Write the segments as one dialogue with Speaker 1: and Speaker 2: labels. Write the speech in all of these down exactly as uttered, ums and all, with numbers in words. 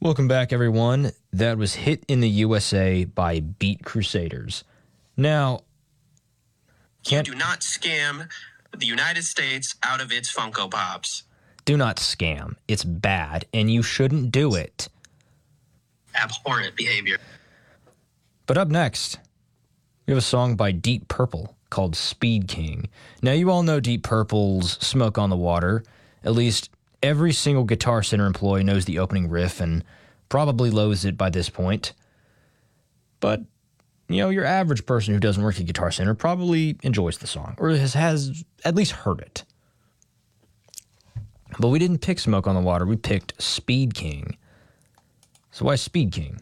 Speaker 1: Welcome back, everyone. That was Hit in the U S A by Beat Crusaders. Now,
Speaker 2: can't you do not scam the United States out of its Funko Pops.
Speaker 1: Do not scam. It's bad, and you shouldn't do it.
Speaker 2: Abhorrent behavior.
Speaker 1: But up next, we have a song by Deep Purple called Speed King. Now, you all know Deep Purple's Smoke on the Water. At least every single Guitar Center employee knows the opening riff and probably loathes it by this point. But, you know, your average person who doesn't work at Guitar Center probably enjoys the song, or has, has at least heard it. But we didn't pick Smoke on the Water, we picked Speed King. So why Speed King?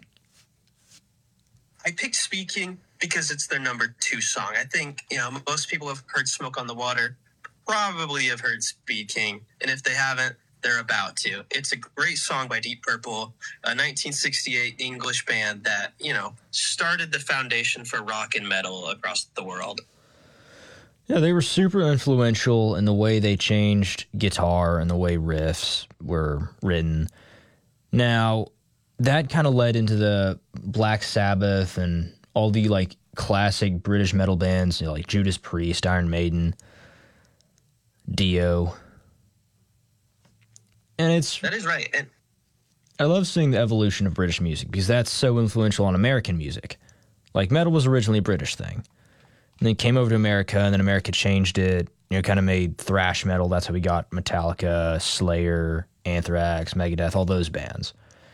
Speaker 2: I picked Speed King because it's their number two song. I think, you know, most people have heard Smoke on the Water, probably have heard Speed King, and if they haven't, they're about to. It's a great song by Deep Purple, a nineteen sixty-eight English band that, you know, started the foundation for rock and metal across the world.
Speaker 1: Yeah, they were super influential in the way they changed guitar and the way riffs were written. Now, that kind of led into the Black Sabbath and all the, like, classic British metal bands, you know, like Judas Priest, Iron Maiden, Dio. And it's...
Speaker 2: That is right. And
Speaker 1: I love seeing the evolution of British music because that's so influential on American music. Like, metal was originally a British thing. And then it came over to America, and then America changed it, you know, kind of made thrash metal. That's how we got Metallica, Slayer, Anthrax, Megadeth, all those bands.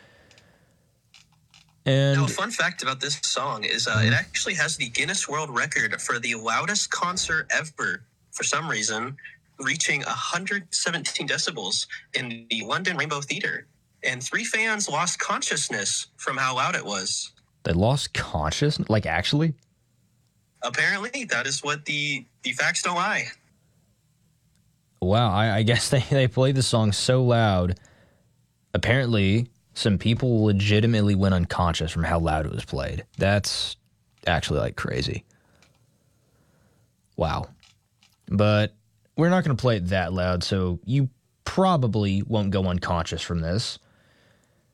Speaker 1: And
Speaker 2: now, a fun fact about this song is uh, it actually has the Guinness World Record for the loudest concert ever, for some reason, reaching one hundred seventeen decibels in the London Rainbow Theatre. And three fans lost consciousness from how loud it was.
Speaker 1: They lost consciousness? Like, actually?
Speaker 2: Apparently, that is what the, the facts don't lie.
Speaker 1: Wow, I, I guess they, they played the song so loud. Apparently, some people legitimately went unconscious from how loud it was played. That's actually, like, crazy. Wow. But we're not going to play it that loud, so you probably won't go unconscious from this.